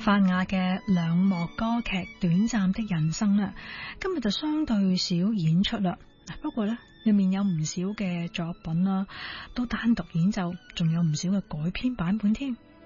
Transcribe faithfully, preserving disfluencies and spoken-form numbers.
法雅嘅兩幕歌劇《短暫的人生》啦，今日就相對少演出啦。不過呢，裏面有唔少嘅作品啦，都單獨演奏，仲有唔少嘅改編版本添。